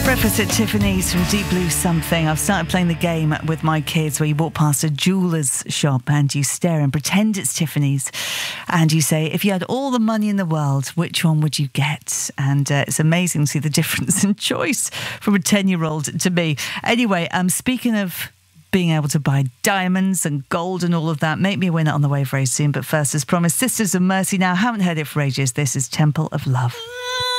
Breakfast at Tiffany's from Deep Blue Something. I've started playing the game with my kids where you walk past a jeweller's shop and you stare and pretend it's Tiffany's, and you say, if you had all the money in the world, which one would you get? And it's amazing to see the difference in choice from a 10-year-old to me. Anyway, speaking of being able to buy diamonds and gold and all of that, make me a winner on the way very soon. But first, as promised, Sisters of Mercy now. Haven't heard it for ages. This is Temple of Love.